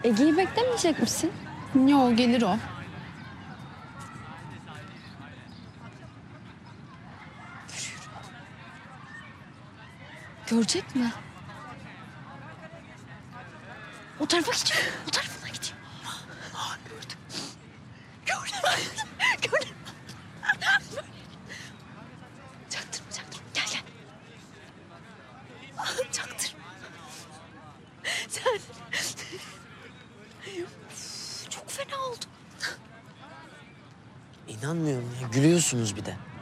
Ege'yi beklemeyecek misin? Yo, gelir o. Görecek mi? O tarafa gidiyor. O tarafına gidiyor. Gördüm. Gördüm. Gördüm. Çaktırma, çaktırma. Gel, gel. Çaktırma. Sen... Çok fena oldu. İnanmıyorum ya. Gülüyorsunuz bir de.